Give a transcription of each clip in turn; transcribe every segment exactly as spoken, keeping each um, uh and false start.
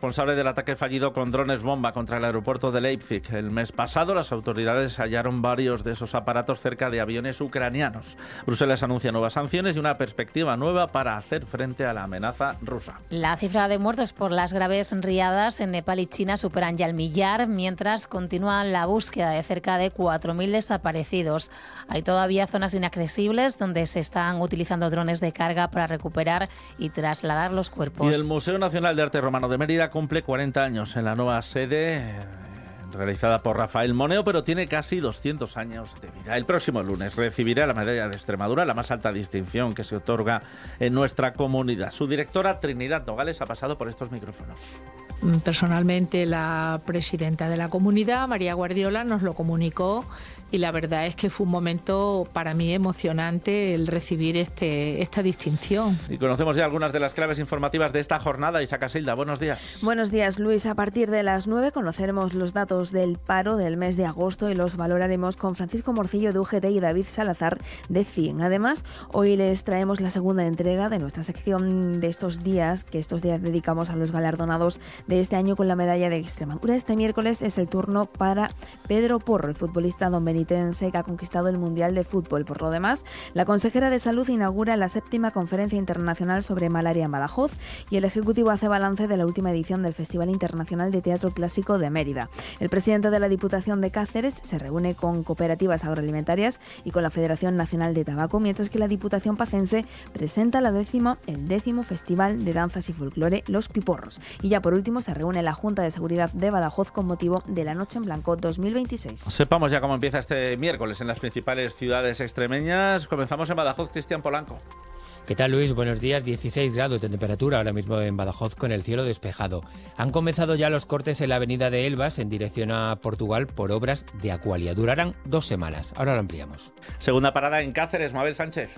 responsable del ataque fallido con drones bomba contra el aeropuerto de Leipzig. El mes pasado las autoridades hallaron varios de esos aparatos cerca de aviones ucranianos. Bruselas anuncia nuevas sanciones y una perspectiva nueva para hacer frente a la amenaza rusa. La cifra de muertos por las graves riadas en Nepal y China superan ya el millar, mientras continúa la búsqueda de cerca de cuatro mil desaparecidos. Hay todavía zonas inaccesibles donde se están utilizando drones de carga para recuperar y trasladar los cuerpos. Y el Museo Nacional de Arte Romano de Mérida cumple cuarenta años en la nueva sede, eh, realizada por Rafael Moneo, pero tiene casi doscientos años de vida. El próximo lunes recibirá la medalla de Extremadura, la más alta distinción que se otorga en nuestra comunidad. Su directora, Trinidad Nogales, ha pasado por estos micrófonos. Personalmente, la presidenta de la comunidad, María Guardiola, nos lo comunicó y la verdad es que fue un momento para mí emocionante el recibir este, esta distinción. Y conocemos ya algunas de las claves informativas de esta jornada. Isaac Casilda, buenos días. Buenos días, Luis. A partir de las nueve conoceremos los datos del paro del mes de agosto y los valoraremos con Francisco Morcillo de U G T y David Salazar de C I N. Además, hoy les traemos la segunda entrega de nuestra sección de estos días, que estos días dedicamos a los galardonados de este año con la medalla de Extremadura. Este miércoles es el turno para Pedro Porro, el futbolista don Benito que ha conquistado el Mundial de Fútbol. Por lo demás, la consejera de Salud inaugura la séptima conferencia internacional sobre malaria en Badajoz y el Ejecutivo hace balance de la última edición del Festival Internacional de Teatro Clásico de Mérida. El presidente de la Diputación de Cáceres se reúne con cooperativas agroalimentarias y con la Federación Nacional de Tabaco, mientras que la Diputación Pacense presenta la décima, el décimo Festival de Danzas y Folclore Los Piporros. Y ya por último se reúne la Junta de Seguridad de Badajoz con motivo de la Noche en Blanco dos mil veintiséis. Sepamos ya cómo empieza este miércoles en las principales ciudades extremeñas. Comenzamos en Badajoz. Cristian Polanco. ¿Qué tal, Luis? Buenos días. dieciséis grados de temperatura ahora mismo en Badajoz con el cielo despejado. Han comenzado ya los cortes en la avenida de Elvas en dirección a Portugal por obras de Aqualia. Durarán dos semanas. Ahora lo ampliamos. Segunda parada en Cáceres. Mabel Sánchez.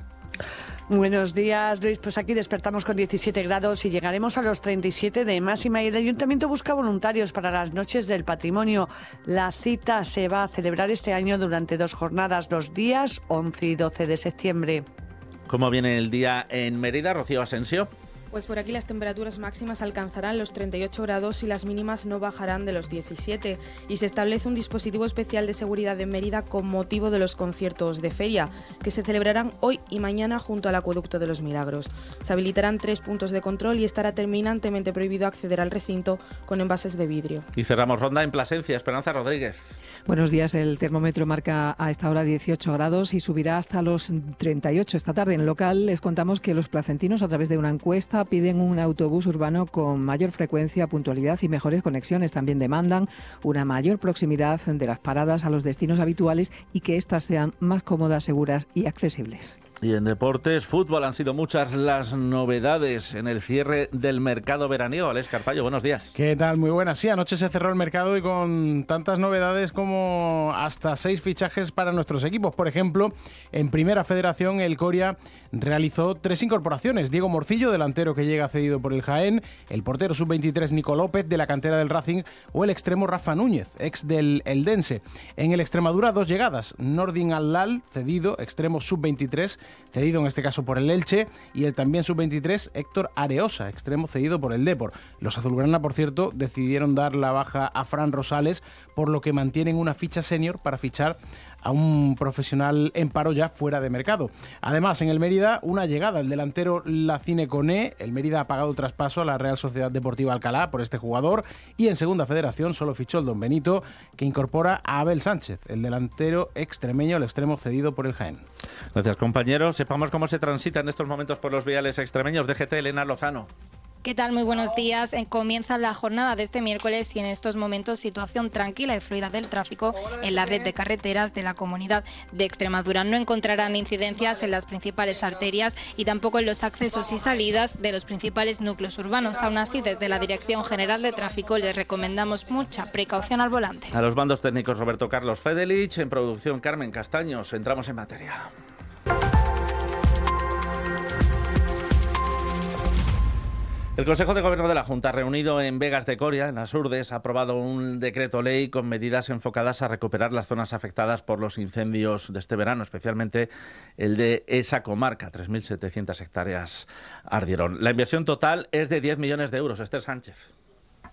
Buenos días, Luis. Pues aquí despertamos con diecisiete grados y llegaremos a los treinta y siete de máxima. Y el Ayuntamiento busca voluntarios para las noches del patrimonio. La cita se va a celebrar este año durante dos jornadas, los días once y doce de septiembre. ¿Cómo viene el día en Mérida, Rocío Asensio? Pues por aquí las temperaturas máximas alcanzarán los treinta y ocho grados y las mínimas no bajarán de los diecisiete. Y se establece un dispositivo especial de seguridad en Mérida con motivo de los conciertos de feria, que se celebrarán hoy y mañana junto al Acueducto de los Milagros. Se habilitarán tres puntos de control y estará terminantemente prohibido acceder al recinto con envases de vidrio. Y cerramos ronda en Plasencia. Esperanza Rodríguez. Buenos días. El termómetro marca a esta hora dieciocho grados y subirá hasta los treinta y ocho esta tarde. En el local les contamos que los placentinos, a través de una encuesta, piden un autobús urbano con mayor frecuencia, puntualidad y mejores conexiones. También demandan una mayor proximidad de las paradas a los destinos habituales y que éstas sean más cómodas, seguras y accesibles. Y en deportes, fútbol, han sido muchas las novedades en el cierre del mercado veraniego. Alex Carpallo, buenos días. ¿Qué tal? Muy buenas. Sí, anoche se cerró el mercado y con tantas novedades como hasta seis fichajes para nuestros equipos. Por ejemplo, en Primera Federación, el Coria realizó tres incorporaciones. Diego Morcillo, delantero que llega cedido por el Jaén, el portero sub veintitrés Nico López, de la cantera del Racing, o el extremo Rafa Núñez, ex del Eldense. En el Extremadura, dos llegadas. Nordin Al-Lal, cedido, extremo sub veintitrés, cedido en este caso por el Elche, y el también sub veintitrés Héctor Areosa, extremo cedido por el Depor. Los azulgrana, por cierto, decidieron dar la baja a Fran Rosales, por lo que mantienen una ficha senior para fichar a un profesional en paro ya fuera de mercado. Además, en el Mérida, una llegada, el delantero Lacine Coné. El Mérida ha pagado traspaso a la Real Sociedad Deportiva Alcalá por este jugador, y en Segunda Federación solo fichó el Don Benito, que incorpora a Abel Sánchez, el delantero extremeño, el extremo cedido por el Jaén. Gracias, compañeros. Sepamos cómo se transita en estos momentos por los viales extremeños. D G T, Elena Lozano. ¿Qué tal? Muy buenos días. Eh, comienza la jornada de este miércoles y en estos momentos situación tranquila y fluida del tráfico en la red de carreteras de la Comunidad de Extremadura. No encontrarán incidencias en las principales arterias y tampoco en los accesos y salidas de los principales núcleos urbanos. Aún así, desde la Dirección General de Tráfico les recomendamos mucha precaución al volante. A los bandos técnicos Roberto Carlos Fedelich, en producción Carmen Castaños. Entramos en materia. El Consejo de Gobierno de la Junta, reunido en Vegas de Coria, en las Urdes, ha aprobado un decreto ley con medidas enfocadas a recuperar las zonas afectadas por los incendios de este verano, especialmente el de esa comarca. tres mil setecientas hectáreas ardieron. La inversión total es de diez millones de euros. Esther Sánchez.